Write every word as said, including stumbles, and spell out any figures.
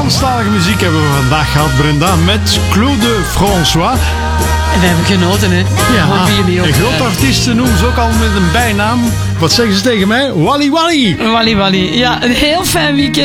Franstalige muziek hebben we vandaag gehad, Brenda, met Claude François. En we hebben genoten, hè? Ja, jullie ook. En grote artiesten noemen ze ook al met een bijnaam. Wat zeggen ze tegen mij? Wally Wally. Wally Wally. Ja, een heel fijn weekend.